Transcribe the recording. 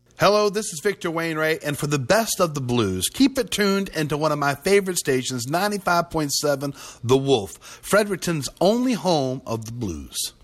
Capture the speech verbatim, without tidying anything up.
Hello, this is Victor Wainwright, and for the best of the blues, keep it tuned into one of my favorite stations, ninety-five point seven The Wolf, Fredericton's only home of the blues.